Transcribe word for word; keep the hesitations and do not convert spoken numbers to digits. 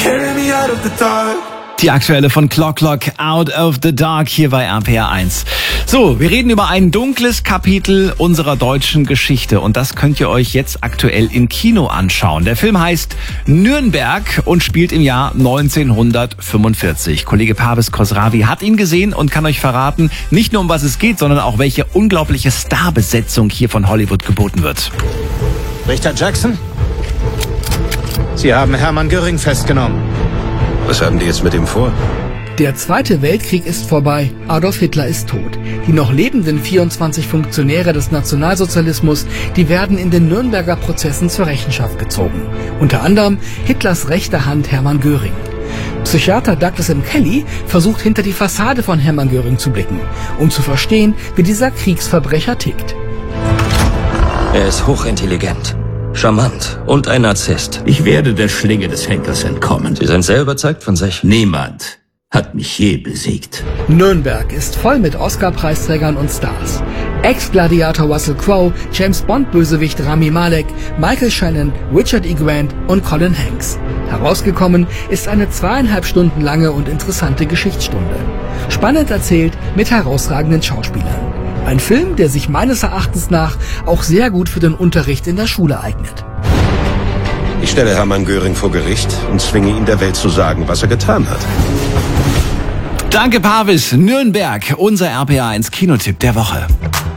carry me out of the dark. Die aktuelle von Clock Clock, Out of the Dark, hier bei R P R eins. So, wir reden über ein dunkles Kapitel unserer deutschen Geschichte und das könnt ihr euch jetzt aktuell im Kino anschauen. Der Film heißt Nürnberg und spielt im Jahr neunzehnhundertfünfundvierzig. Kollege Parvis Khosravi hat ihn gesehen und kann euch verraten, nicht nur um was es geht, sondern auch welche unglaubliche Starbesetzung hier von Hollywood geboten wird. Richter Jackson? Sie haben Hermann Göring festgenommen. Was haben die jetzt mit ihm vor? Der Zweite Weltkrieg ist vorbei, Adolf Hitler ist tot. Die noch lebenden vierundzwanzig Funktionäre des Nationalsozialismus, die werden in den Nürnberger Prozessen zur Rechenschaft gezogen. Unter anderem Hitlers rechte Hand Hermann Göring. Psychiater Douglas M. Kelly versucht hinter die Fassade von Hermann Göring zu blicken, um zu verstehen, wie dieser Kriegsverbrecher tickt. Er ist hochintelligent, charmant und ein Narzisst. Ich werde der Schlinge des Henkers entkommen. Sie sind sehr überzeugt von sich. Niemand hat mich je besiegt. Nürnberg ist voll mit Oscar-Preisträgern und Stars. Ex-Gladiator Russell Crowe, James-Bond-Bösewicht Rami Malek, Michael Shannon, Richard E. Grant und Colin Hanks. Herausgekommen ist eine zweieinhalb Stunden lange und interessante Geschichtsstunde. Spannend erzählt mit herausragenden Schauspielern. Ein Film, der sich meines Erachtens nach auch sehr gut für den Unterricht in der Schule eignet. Ich stelle Hermann Göring vor Gericht und zwinge ihn der Welt zu sagen, was er getan hat. Danke, Parvis. Nürnberg, unser R P R eins Kinotipp der Woche.